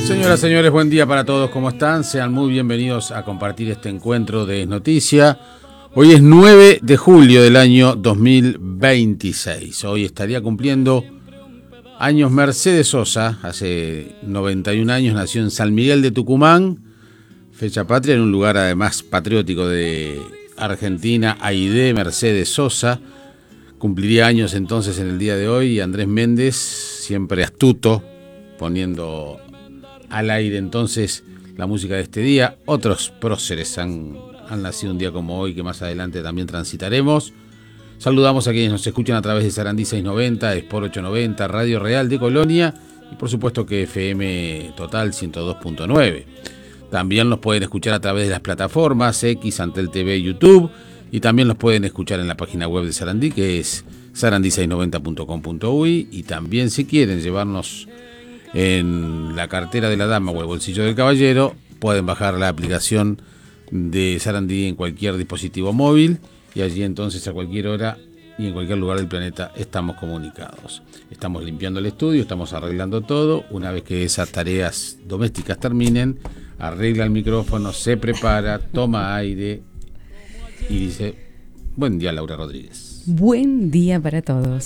Señoras, señores, buen día para todos, ¿cómo están? Sean muy bienvenidos a compartir este encuentro de Es Noticia. Hoy es 9 de julio del año 2026. Hoy estaría cumpliendo años Mercedes Sosa. Hace 91 años nació en San Miguel de Tucumán, fecha patria, en un lugar además patriótico de Argentina. Aide Mercedes Sosa cumpliría años entonces en el día de hoy. Y Andrés Méndez, siempre astuto, poniendo al aire entonces la música de este día. Otros próceres han nacido un día como hoy, que más adelante también transitaremos. Saludamos a quienes nos escuchan a través de Sarandí 690, Sport 890, Radio Real de Colonia y por supuesto que FM Total 102.9. También nos pueden escuchar a través de las plataformas X, Antel TV, YouTube, y también nos pueden escuchar en la página web de Sarandí, que es sarandí690.com.uy, y también si quieren llevarnos en la cartera de la dama o el bolsillo del caballero, pueden bajar la aplicación de Sarandí en cualquier dispositivo móvil, y allí entonces a cualquier hora y en cualquier lugar del planeta estamos comunicados. Estamos limpiando el estudio, estamos arreglando todo. Una vez que esas tareas domésticas terminen, arregla el micrófono, se prepara, toma aire y dice: buen día, Laura Rodríguez. Buen día para todos.